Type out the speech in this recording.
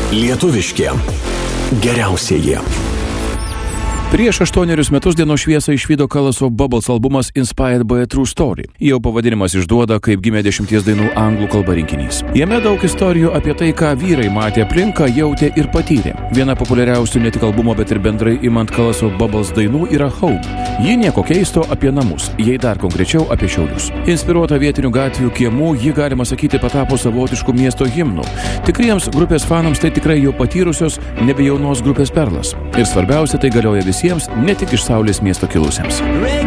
Lietuviški geriausieji. Prieš 8 metus dienos šviesą išvydo Colors of Bubbles albumas Inspired by a True Story. Jau pavadinimas išduoda, kaip gimė 10 dainų anglų kalba rinkinys. Jame daug istorijų apie tai, ką vyrai matė aplinką, jautė ir patyrė. Viena populiariausių ne tik albumo, bet ir bendrai imant Colors of Bubbles dainų yra Home. Ji nieko keisto apie namus, jei dar konkrečiau apie Šiaulius. Inspiruota vietinių gatvių kiemų, ji galima sakyti patapo savotiškų miesto himnų. Tikriems grupės fanams tai tikrai jau patyrusios, nebejaunos grupės perlas. Ir svarbiausia, tai galioja visiems, ne tik iš Saulės miesto kilusiems.